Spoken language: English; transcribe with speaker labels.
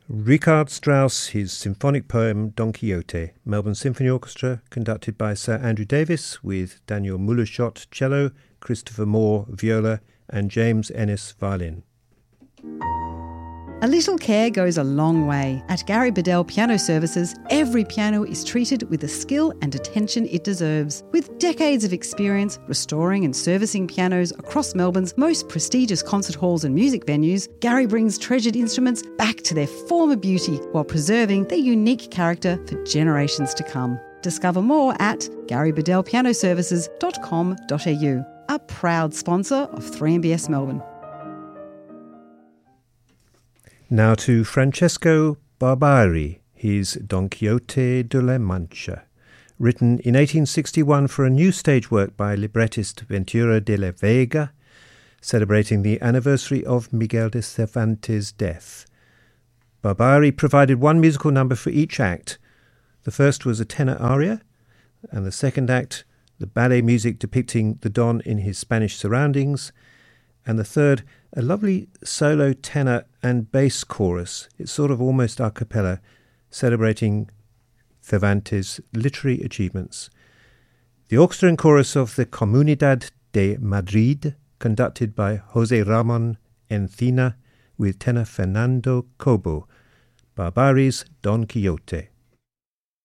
Speaker 1: Richard Strauss, his symphonic poem Don Quixote, Melbourne Symphony Orchestra, conducted by Sir Andrew Davis, with Daniel Mullerschott cello, Christopher Moore viola, and James Ennis violin.
Speaker 2: A little care goes a long way. At Gary Bedell Piano Services, every piano is treated with the skill and attention it deserves. With decades of experience restoring and servicing pianos across Melbourne's most prestigious concert halls and music venues, Gary brings treasured instruments back to their former beauty while preserving their unique character for generations to come. Discover more at garybedellpianoservices.com.au, a proud sponsor of 3MBS Melbourne.
Speaker 1: Now to Francesco Barbari, his Don Quixote de la Mancha, written in 1861 for a new stage work by librettist Ventura de la Vega, celebrating the anniversary of Miguel de Cervantes' death. Barbari provided one musical number for each act. The first was a tenor aria, and the second act, the ballet music depicting the Don in his Spanish surroundings, and the third, a lovely solo tenor and bass chorus. It's sort of almost a cappella, celebrating Cervantes' literary achievements. The orchestra and chorus of the Comunidad de Madrid, conducted by José Ramón Encina, with tenor Fernando Cobo, Barbari's Don Quixote.